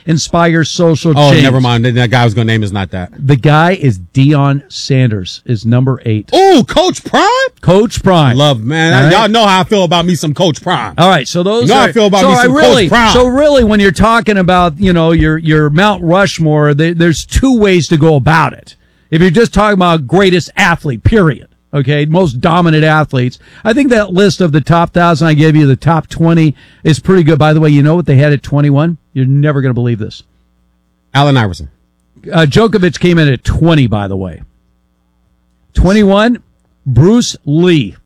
inspire social Oh, change. never mind. That guy I was going to name is not that. The guy is Deion Sanders, is number 8. Oh, Coach Prime? Coach Prime. Love, man. All right. Y'all know how I feel about me some Coach Prime. All right, so those You know how are, I feel about so me some Coach Prime. So really, when you're talking about, your Mount Rushmore, there's two ways to go about it. If you're just talking about greatest athlete, period, okay, most dominant athletes, I think that list of the top 1,000 I gave you, the top 20, is pretty good. By the way, you know what they had at 21? You're never going to believe this. Allen Iverson. Djokovic came in at 20, by the way. 21, Bruce Lee.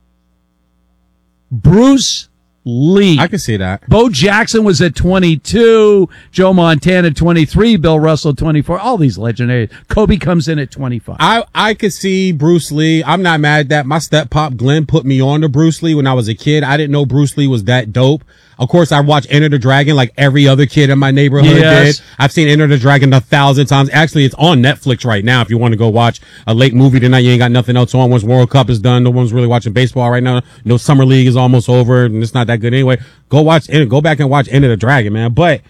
Bruce Lee. I can see that. Bo Jackson was at 22, Joe Montana 23, Bill Russell 24, all these legendary. Kobe comes in at 25. I could see Bruce Lee. I'm not mad at that. My step pop Glenn put me on to Bruce Lee when I was a kid. I didn't know Bruce Lee was that dope. Of course, I watched Enter the Dragon like every other kid in my neighborhood did. I've seen Enter the Dragon 1,000 times. Actually, it's on Netflix right now if you want to go watch a late movie tonight. You ain't got nothing else on. Once World Cup is done, no one's really watching baseball right now. No, Summer League is almost over, and it's not that good anyway. Go back and watch Enter the Dragon, man. But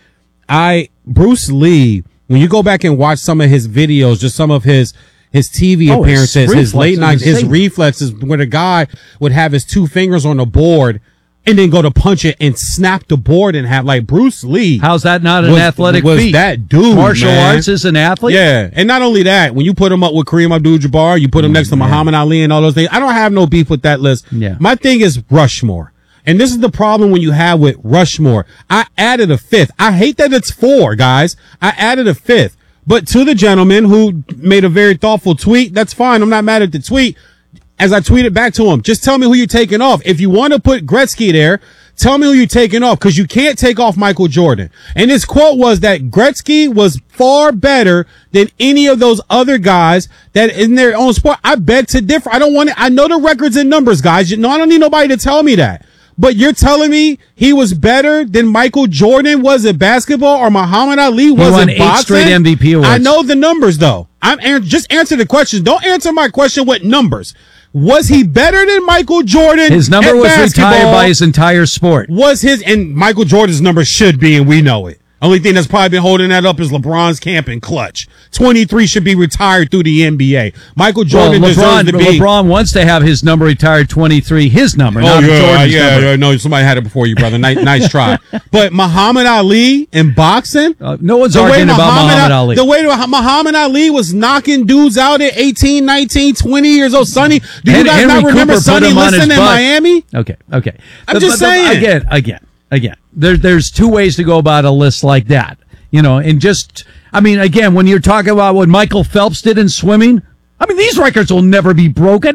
Bruce Lee, when you go back and watch some of his videos, just some of his TV appearances, his late nights, his reflexes, where the guy would have his 2 fingers on the board and then go to punch it and snap the board and have, like, Bruce Lee. How's that not an athletic feat? Was that dude, Martial man. arts is an athlete? Yeah. And not only that, when you put him up with Kareem Abdul-Jabbar, you put him next to Muhammad Ali and all those things. I don't have no beef with that list. Yeah. My thing is Rushmore. And this is the problem when you have with Rushmore. I added a 5th. I hate that it's 4, guys. I added a 5th. But to the gentleman who made a very thoughtful tweet, that's fine. I'm not mad at the tweet. As I tweeted back to him, just tell me who you're taking off. If you want to put Gretzky there, tell me who you're taking off, because you can't take off Michael Jordan. And his quote was that Gretzky was far better than any of those other guys that in their own sport. I beg to differ. I know the records and numbers, guys. I don't need nobody to tell me that. But you're telling me he was better than Michael Jordan was at basketball or Muhammad Ali was in boxing? He won 8 straight MVP awards. I know the numbers, though. Just answer the question. Don't answer my question with numbers. Was he better than Michael Jordan? His number was basketball? Retired by his entire sport. And Michael Jordan's number should be, and we know it. Only thing that's probably been holding that up is LeBron's camp and clutch. 23 should be retired through the NBA. Michael Jordan deserves to be. LeBron wants to have his number retired, 23, his number, not Jordan's number. Yeah, no, somebody had it before you, brother. Nice try. But Muhammad Ali in boxing? No one's arguing about Muhammad Ali. The way Muhammad Ali was knocking dudes out at 18, 19, 20 years old. Sonny, do you guys not remember Sonny Liston in Miami? Okay. I'm just saying. Again, there's 2 ways to go about a list like that, and again, when you're talking about what Michael Phelps did in swimming, these records will never be broken,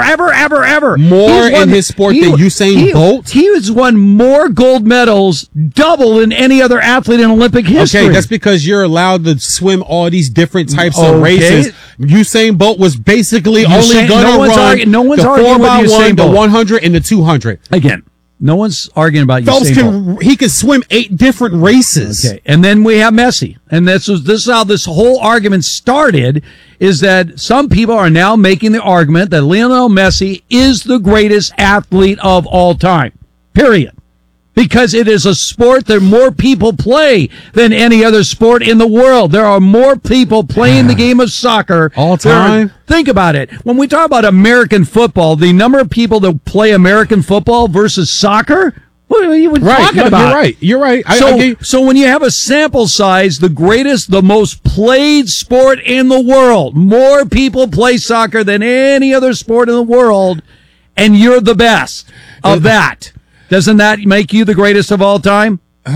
ever. More in his sport than Usain Bolt? He has won more gold medals, double than any other athlete in Olympic history. Okay, that's because you're allowed to swim all these different types of races. Usain Bolt was basically only going to run the 4x1, the 100, and the 200. Again. No one's arguing about Usain Bolt. He can swim 8 different races. Okay, and then we have Messi, and this is how this whole argument started. Is that some people are now making the argument that Lionel Messi is the greatest athlete of all time. Period. Because it is a sport that more people play than any other sport in the world. There are more people playing the game of soccer all time. Think about it. When we talk about American football, the number of people that play American football versus soccer, what are you talking about? You're right. So when you have a sample size, the most played sport in the world, more people play soccer than any other sport in the world, and you're the best of that. Doesn't that make you the greatest of all time?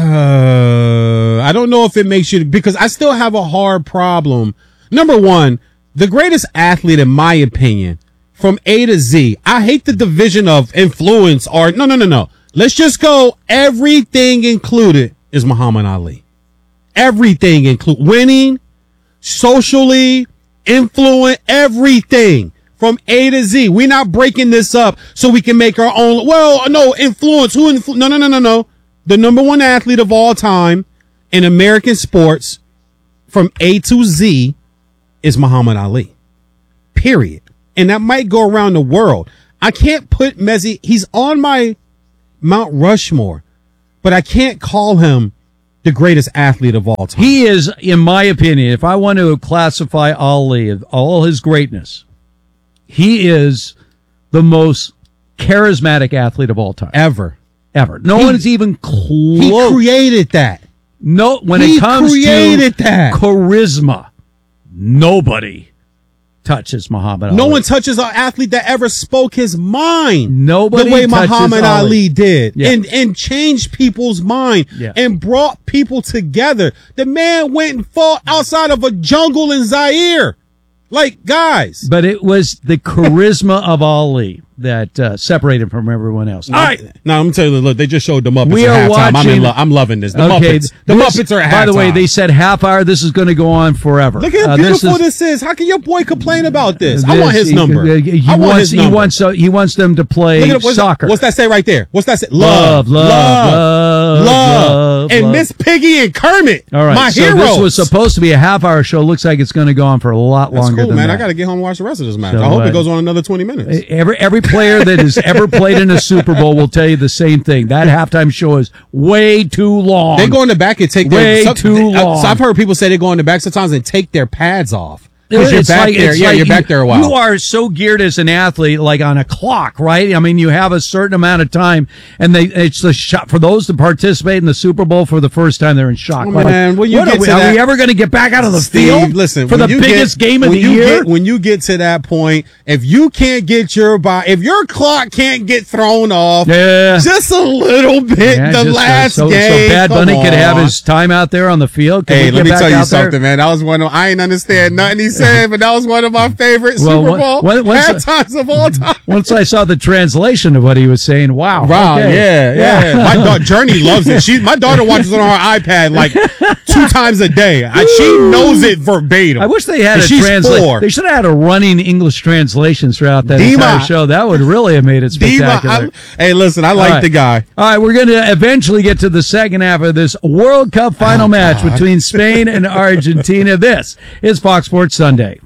I don't know if it makes you, because I still have a hard problem. Number one, the greatest athlete, in my opinion, from A to Z. I hate the division of influence or no. Let's just go. Everything included is Muhammad Ali. Everything included, winning, socially, influence, everything. From A to Z. We're not breaking this up so we can make our own. Well, no, influence. No. The number 1 athlete of all time in American sports from A to Z is Muhammad Ali. Period. And that might go around the world. I can't put Messi. He's on my Mount Rushmore, but I can't call him the greatest athlete of all time. He is, in my opinion, if I want to classify Ali of all his greatness, he is the most charismatic athlete of all time. Ever. No one's even close. He created that. No, when it comes to that. charisma, nobody touches Muhammad Ali. No one touches an athlete that ever spoke his mind. Nobody the way touches Muhammad Ali did. Yeah. And changed people's mind. Yeah. And brought people together. The man went and fought outside of a jungle in Zaire. Like, guys. But it was the charisma of Ali that separated him from everyone else. All right. Now, I'm telling you, look, they just showed the Muppets We at are halftime. watching. I'm loving this. The Okay, Muppets. The Muppets are at halftime. By the way, they said half hour. This is going to go on forever. Look at how beautiful this is. How can your boy complain about this? I This- want his number. He I want his number. He wants them to play soccer. What's that say right there? What's that say? Love. And Miss Piggy and Kermit. All right. My so heroes. this was supposed to be a half hour show. Looks like it's going to go on for a lot That's longer cool, than man. that. I got to get home and watch the rest of this match. So, I hope it goes on another 20 minutes. Every player that has ever played in a Super Bowl will tell you the same thing. That halftime show is way too long. They go in the back and take way their too long. So I've heard people say they go in the back sometimes and take their pads off. Because you're It's back like- there. it's Yeah, like you're back there a while. You are so geared as an athlete, like on a clock, right? I mean, you have a certain amount of time, and it's the shot for those to participate in the Super Bowl for the first time. They're in shock. Oh, Like, man, when you what get are we, to are that- we ever going to get back out of the Steve, field? listen, for the when you biggest get- game of when the you year. when you get to that point, if you can't get if your clock can't get thrown off, Yeah. just a little bit, Yeah, the just, last so game. Bad come Bunny could have on. his time out there on the field. Can Hey, we let get me back tell you out there? something, man. That was I ain't understand nothing he said, but that was one of my favorite Well, Super Bowl once- halftimes of all time. Once I saw the translation of what he was saying, wow. Wow, okay. yeah. My daughter Journey loves it. My daughter watches it on her iPad like 2 times a day. She knows it verbatim. I wish they had And a she's translation. 4. They should have had a running English translation throughout that entire show. That would really have made it spectacular. Hey, listen, I like the guy. All right, we're going to eventually get to the second half of this World Cup final match between Spain and Argentina. This is Fox Sports Sunday.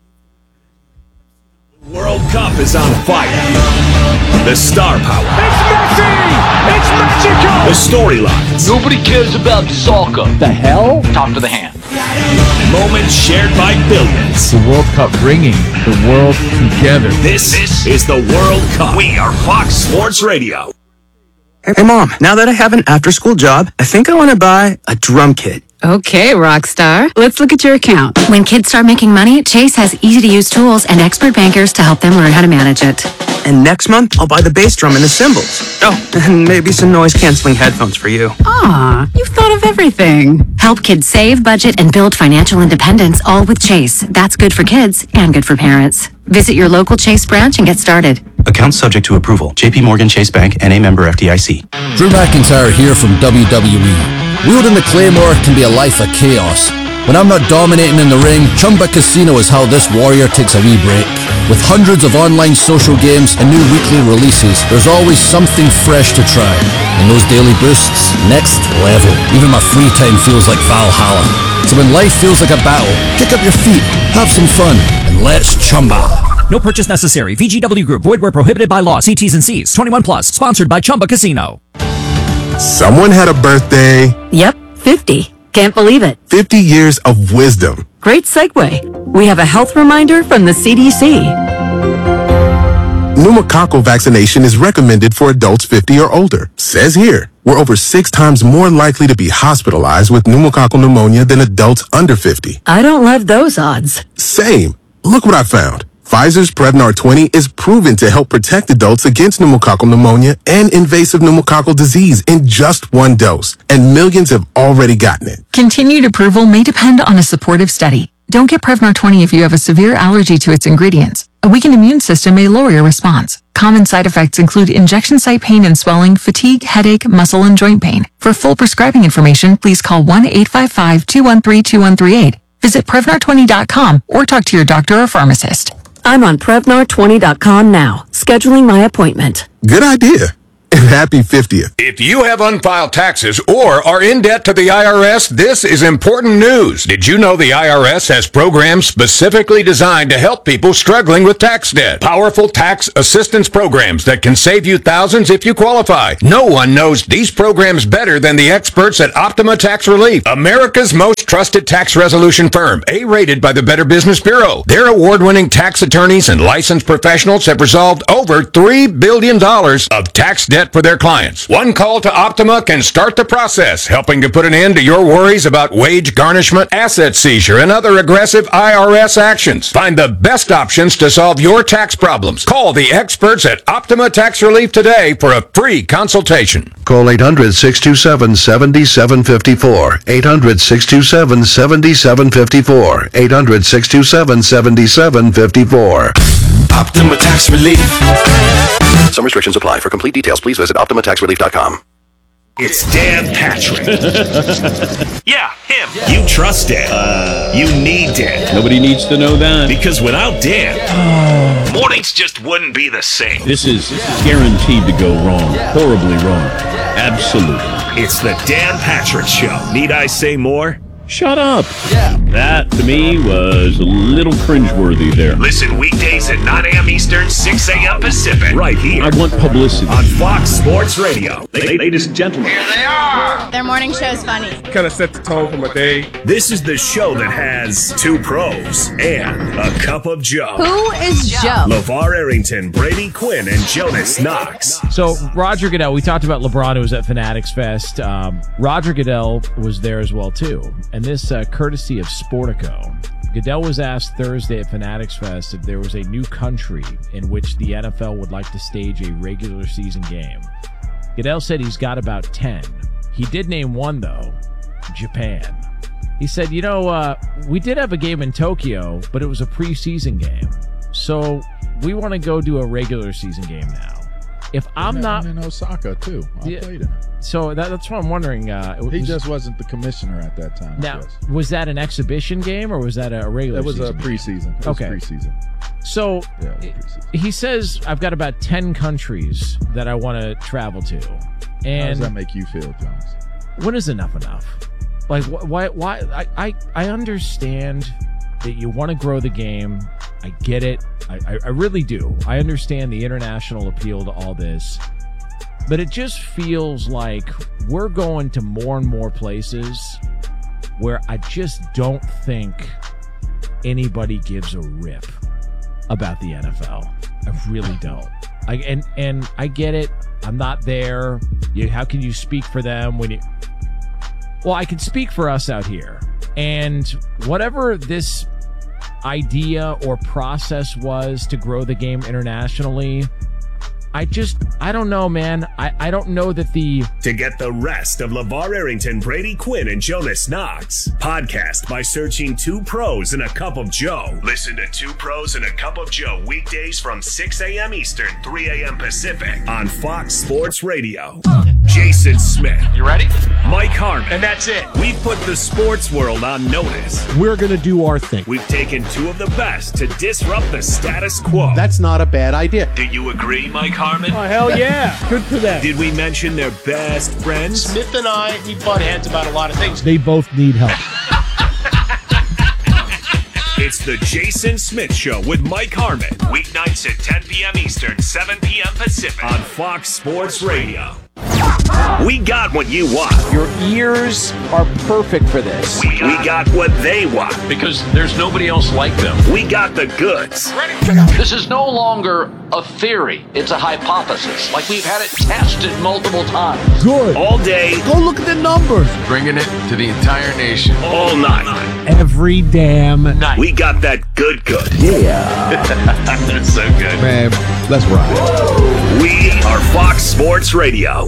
World Cup is on fire. The star power. It's Messi! It's magical! The storylines. Nobody cares about soccer. The hell? Talk to the hand. Moments shared by billions. The World Cup bringing the world together. This is the World Cup. We are Fox Sports Radio. Hey, Mom, now that I have an after-school job, I think I want to buy a drum kit. Okay, Rockstar. Let's look at your account. When kids start making money, Chase has easy-to-use tools and expert bankers to help them learn how to manage it. And next month, I'll buy the bass drum and the cymbals. Oh, and maybe some noise-canceling headphones for you. Aw, you've thought of everything. Help kids save, budget, and build financial independence, all with Chase. That's good for kids and good for parents. Visit your local Chase branch and get started. Account subject to approval. JP Morgan Chase Bank, N.A. member FDIC. Drew McIntyre here from WWE. Wielding the Claymore can be a life of chaos. When I'm not dominating in the ring, Chumba Casino is how this warrior takes a wee break. With hundreds of online social games and new weekly releases, there's always something fresh to try. And those daily boosts, next level. Even my free time feels like Valhalla. So when life feels like a battle, kick up your feet, have some fun, and let's chumba. No purchase necessary. VGW Group. Void where prohibited by law. See T's and C's. 21 plus. Sponsored by Chumba Casino. Someone had a birthday. Yep, 50. Can't believe it. 50 years of wisdom. Great segue. We have a health reminder from the CDC. Pneumococcal vaccination is recommended for adults 50 or older. Says here, we're over 6 times more likely to be hospitalized with pneumococcal pneumonia than adults under 50. I don't love those odds. Same. Look what I found. Pfizer's Prevnar 20 is proven to help protect adults against pneumococcal pneumonia and invasive pneumococcal disease in just 1 dose, and millions have already gotten it. Continued approval may depend on a supportive study. Don't get Prevnar 20 if you have a severe allergy to its ingredients. A weakened immune system may lower your response. Common side effects include injection site pain and swelling, fatigue, headache, muscle, and joint pain. For full prescribing information, please call 1-855-213-2138. Visit Prevnar20.com or talk to your doctor or pharmacist. I'm on Prevnar20.com now, scheduling my appointment. Good idea. and happy 50th. If you have unfiled taxes or are in debt to the IRS, this is important news. Did you know the IRS has programs specifically designed to help people struggling with tax debt? Powerful tax assistance programs that can save you thousands if you qualify. No one knows these programs better than the experts at Optima Tax Relief, America's most trusted tax resolution firm, A-rated by the Better Business Bureau. Their award-winning tax attorneys and licensed professionals have resolved over $3 billion of tax debt for their clients. One call to Optima can start the process, helping to put an end to your worries about wage garnishment, asset seizure, and other aggressive IRS actions. Find the best options to solve your tax problems. Call the experts at Optima Tax Relief today for a free consultation. Call 800-627-7754. 800-627-7754. 800-627-7754. Optima Tax Relief. Some restrictions apply. For complete details, please visit OptimaTaxRelief.com. It's Dan Patrick. Yeah, him. You trust Dan. You need Dan. Nobody needs to know that. Because without Dan, mornings just wouldn't be the same. This is guaranteed to go wrong. Horribly wrong. Absolutely. It's the Dan Patrick Show. Need I say more? Shut up. Yeah. That, to me, was a little cringeworthy there. Listen weekdays at 9 a.m. Eastern, 6 a.m. Pacific. Right here. I want publicity. On Fox Sports Radio. Ladies and gentlemen. Here they are. Their morning show is funny. Kind of set the tone for my day. This is the show that has two pros and a cup of Joe. Who is Joe? LeVar Arrington, Brady Quinn, and Jonas Knox. So, Roger Goodell, we talked about LeBron, who was at Fanatics Fest. Roger Goodell was there as well, too. And this courtesy of Sportico. Goodell was asked Thursday at Fanatics Fest if there was a new country in which the NFL would like to stage a regular season game. Goodell said he's got about 10. He did name one, though, Japan. He said, we did have a game in Tokyo, but it was a preseason game. So we want to go do a regular season game now. If I'm not in Osaka too, I played in it. So that's what I'm wondering. He just wasn't the commissioner at that time. Now, was that an exhibition game or was that a regular? It was season a preseason. It was preseason. So he says I've got about 10 countries that I want to travel to. And how does that make you feel, Jones? When is enough? Like why? I understand that you want to grow the game. I get it. I really do. I understand the international appeal to all this. But it just feels like we're going to more and more places where I just don't think anybody gives a rip about the NFL. I really don't. And I get it. I'm not there. How can you speak for them when you... Well, I can speak for us out here. And whatever this idea or process was to grow the game internationally, I don't know, man. I don't know that To get the rest of LeVar Arrington, Brady Quinn, and Jonas Knox, podcast by searching Two Pros and a Cup of Joe. Listen to Two Pros and a Cup of Joe weekdays from 6 a.m. Eastern, 3 a.m. Pacific on Fox Sports Radio. Jason Smith. You ready? Mike Harmon. And that's it. We've put the sports world on notice. We're going to do our thing. We've taken two of the best to disrupt the status quo. That's not a bad idea. Do you agree, Mike Harmon? Oh, hell yeah. Good for them. Did we mention their best friends? Smith and I, we butt heads about a lot of things. They both need help. It's the Jason Smith Show with Mike Harmon. Weeknights at 10 p.m. Eastern, 7 p.m. Pacific on Fox Sports Radio. We got what you want. Your ears are perfect for this. We got what they want. Because there's nobody else like them. We got the goods. This is no longer a theory. It's a hypothesis. Like we've had it tested multiple times. Good. All day. Go look at the numbers. Bringing it to the entire nation. All night. Every damn night. We got that good. Yeah. That's so good. Man, let's ride. We are Fox Sports Radio.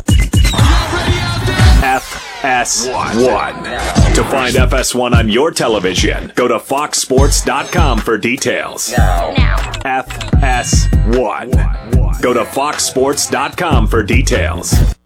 FS1. To find FS1 on your television, go to foxsports.com for details. FS1. Go to foxsports.com for details.